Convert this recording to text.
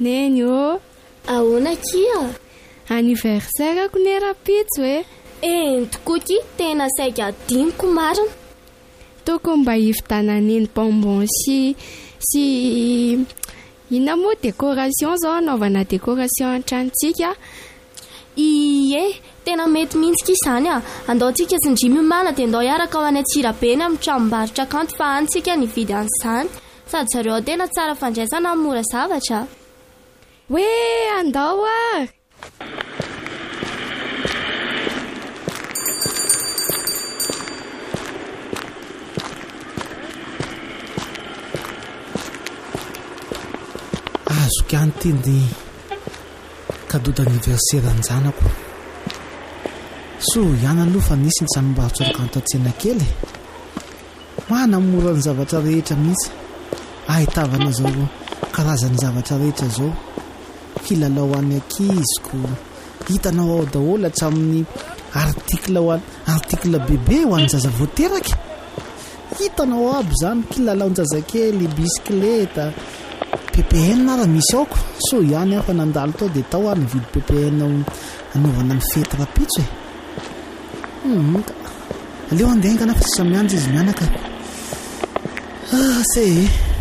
Neny ô. Ahoana kia? Anniversaire ako ne rapitso e. Tokoky tena saika adiniko marina. Toko mba hivitana neny bonbon sy ina moa décoration zao anaovana décoration an-tranontsika. Ie, tena mety mintsika izany a. Andaontsika sindrimy mana dia andao hiaraka ao any Antsirabeny amin'ny tranombarotra kanto fa antsika nividy an'izany. Sady zareo tena tsara fandraisana mora zavatra. Hoe andao a. Azoka anteny cadeau d'anniversaire anjanako. So ihany aloha fa nisy ny tranombarotra kanto an-tsena kely. Manamora ny zavatra rehetra mihitsy. Ahitavana zao karazany zavatra rehetra zao. Kilalao any ankiziko. Hitanao ao daholo hatramin'ny article bébé ho an'ny zaza vao teraka. Hitanao aby zany kilalaon-jazakely, bisikleta, PPN raha misy aoko. So ihany afa nandalo tao dia tao ary nividy PPN anaovana ny fety rapitso e. Aleo andeha angana fa tsy samy andro izy mianaka. Say